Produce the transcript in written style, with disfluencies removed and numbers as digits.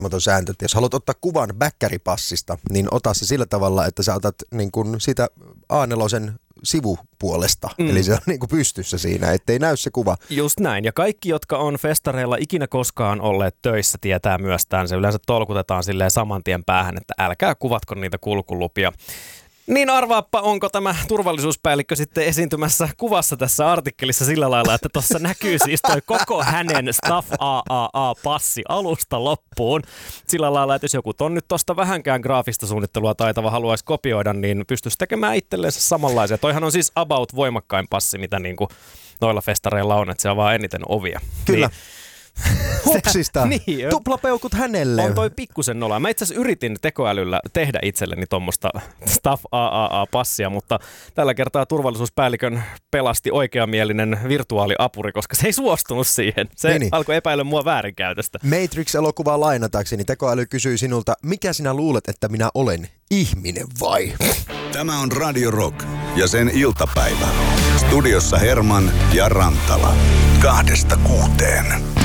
sääntö, että jos haluat ottaa kuvan bäkkäripassista, niin ota se sillä tavalla, että sä otat niin kuin sitä A4 sivupuolesta. Eli se on niin kuin pystyssä siinä, ettei näy se kuva. Just näin. Ja kaikki, jotka on festareilla ikinä koskaan olleet töissä, tietää myös tämän. Se yleensä tolkutetaan silleen saman tien päähän, että älkää kuvatko niitä kulkulupia. Niin arvaappa, onko tämä turvallisuuspäällikkö sitten esiintymässä kuvassa tässä artikkelissa sillä lailla, että tuossa näkyy siis toi koko hänen Staff AAA-passi alusta loppuun. Sillä lailla, että jos joku on nyt tuosta vähänkään graafista suunnittelua taitava haluaisi kopioida, niin pystyisi tekemään itselleen samanlaisia. Toihan on siis about voimakkain passi, mitä niinku noilla festareilla on, että se on vaan eniten ovia. Kyllä. Niin. Hupsista. Niin, tuplapeukut hänelle. On toi pikkusen nolla. Mä itse asiassa yritin tekoälyllä tehdä itselleni tuommoista Staff AAA-passia, mutta tällä kertaa turvallisuuspäällikön pelasti oikeamielinen virtuaaliapuri, koska se ei suostunut siihen. Se alkoi epäillä mua väärinkäytöstä. Matrix-elokuvaa lainatakseni tekoäly kysyi sinulta, mikä sinä luulet, että minä olen? Ihminen vai? Tämä on Radio Rock ja sen iltapäivä. Studiossa Herman ja Rantala. 2-6.